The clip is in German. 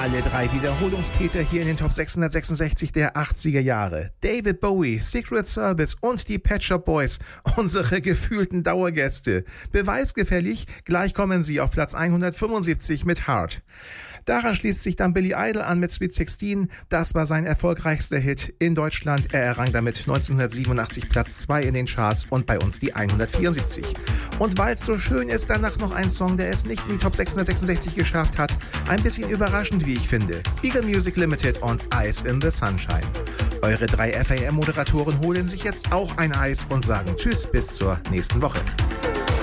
Alle drei Wiederholungstäter hier in den Top 666 der 80er Jahre. David Bowie, Secret Service und die Pet Shop Boys, unsere gefühlten Dauergäste. Beweisgefällig, gleich kommen sie auf Platz 175 mit Heart. Daran schließt sich dann Billy Idol an mit Sweet 16. Das war sein erfolgreichster Hit in Deutschland. Er errang damit 1987 Platz 2 in den Charts und bei uns die 174. Und weil es so schön ist, danach noch ein Song, der es nicht in die Top 666 geschafft hat. Ein bisschen überraschend, wie ich finde. Eagle Music Limited und Eyes in the Sunshine. Eure drei FAM-Moderatoren holen sich jetzt auch ein Eis und sagen Tschüss bis zur nächsten Woche.